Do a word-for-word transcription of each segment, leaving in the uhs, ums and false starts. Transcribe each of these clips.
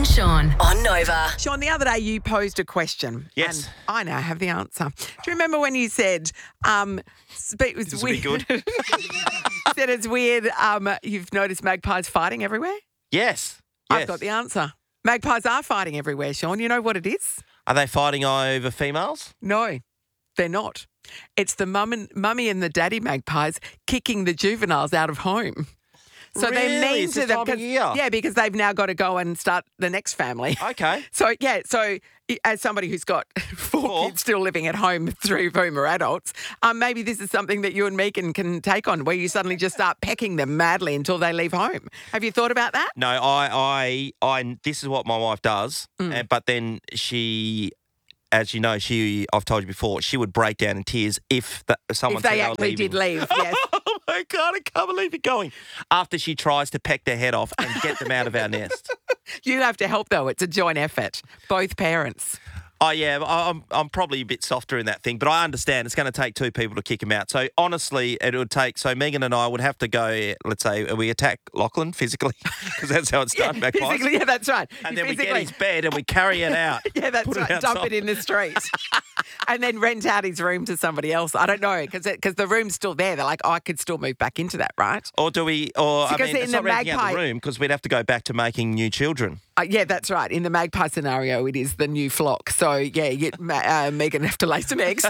and Sean on Nova. Sean, the other day you posed a question. Yes. And I now have the answer. Do you remember when you said, um, spe- it was This will be weird. good. You said it's weird, um, you've noticed magpies fighting everywhere? Yes. I've yes. got the answer. Magpies are fighting everywhere, Sean. You know what it is? Are they fighting over females? No, they're not. It's the mum and, mummy and the daddy magpies kicking the juveniles out of home. So they're Really? mean It's to this them. time of 'cause- year? Yeah, because they've now got to go and start the next family. Okay. So, yeah, so i- as somebody who's got four, Four. kids still living at home, three of whom are adults, um, maybe this is something that you and Megan can take on, where you suddenly just start pecking them madly until they leave home. Have you thought about that? No, I, I, I. This is what my wife does, Mm. and, but then she, as you know, she. I've told you before, she would break down in tears if the, someone If they said they were actually leaving. did leave, yes. Oh my God, I can't believe you're going. After she tries to peck their head off and get them out of our nest. You have to help, though. It's a joint effort, both parents. Oh, yeah, I'm I'm probably a bit softer in that thing, but I understand it's going to take two people to kick him out. So, honestly, it would take, so Megan and I would have to go, let's say, we attack Lachlan physically, because that's how it's done, back Physically, yeah, that's right. And You then we physically- get his bed and we carry it out. Yeah, that's Put it right. Dump outside. it in the street. And then rent out his room to somebody else. I don't know, because because the room's still there. They're like, oh, I could still move back into that, right? Or do we, or, I Because mean, in it's the not renting out the magpie- room, because we'd have to go back to making new children. Uh, yeah, that's right. In the magpie scenario, it is the new flock. So, yeah, you, uh, Megan have to lay some eggs.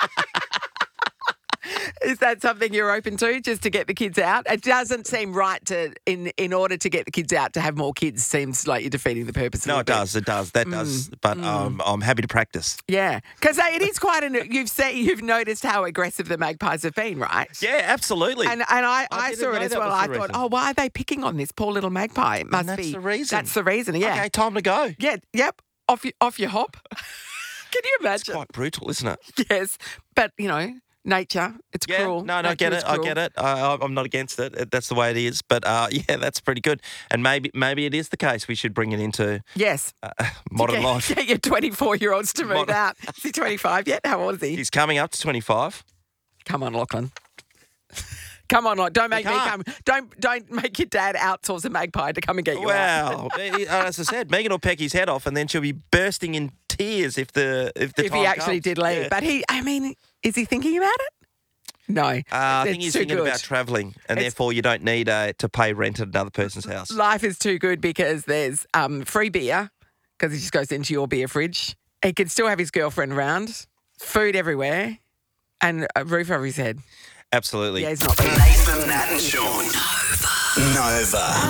Is that something you're open to, just to get the kids out? It doesn't seem right to, in in order to get the kids out, to have more kids. Seems like you're defeating the purpose. a No, little it bit. does, it does, that does. But um, I'm happy to practice. Yeah, because it is quite an. You've seen, you've noticed how aggressive the magpies have been, right? Yeah, absolutely. And and I, I, I didn't saw it know as that well. was I the thought, reason. oh, why are they picking on this poor little magpie? It must that's be the reason. That's the reason. Yeah. Okay, time to go. Yeah. Yep. Off you, off your hop. Can you It's imagine? quite brutal, isn't it? Yes, but you know, nature. It's Yeah, cruel. no, no, I Nature get is it. I cruel. get it. I, I'm not against it. It- That's the way it is. But uh, yeah, that's pretty good. And maybe maybe it is the case. We should bring it into Yes. uh, modern get, life. Get your twenty-four-year-olds to move Modern- out. Is he twenty-five yet? How old is he? He's coming up to twenty-five. Come on, Lachlan. Come on, Lachlan. Don't make me come. can't. Don't don't make your dad outsource a magpie to come and get you out. Wow. Eh, as I said, Megan will peck his head off, and then she'll be bursting in tears if the if the If time he actually comes. did leave. Yeah. But he, I mean, is he thinking about it? No. Uh, I think It's he's too thinking good. about travelling, and It's- therefore you don't need uh, to pay rent at another person's house. Life is too good because there's um, free beer, because he just goes into your beer fridge. He can still have his girlfriend around, food everywhere, and a roof over his head. Absolutely. Yeah, he's not. Nathan, Nat and Sean. Nova. Nova.